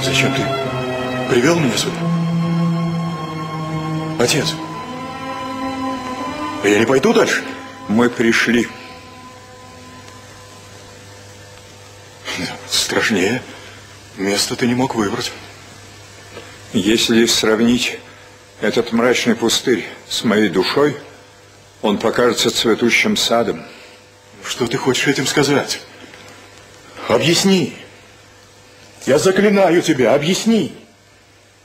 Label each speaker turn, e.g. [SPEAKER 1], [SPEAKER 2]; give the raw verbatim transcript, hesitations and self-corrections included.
[SPEAKER 1] Зачем ты привел меня сюда? Отец, я не пойду дальше.
[SPEAKER 2] Мы пришли.
[SPEAKER 1] Страшнее. Место ты не мог выбрать.
[SPEAKER 2] Если сравнить этот мрачный пустырь с моей душой, он покажется цветущим садом.
[SPEAKER 1] Что ты хочешь этим сказать? Объясни. Я заклинаю тебя, объясни.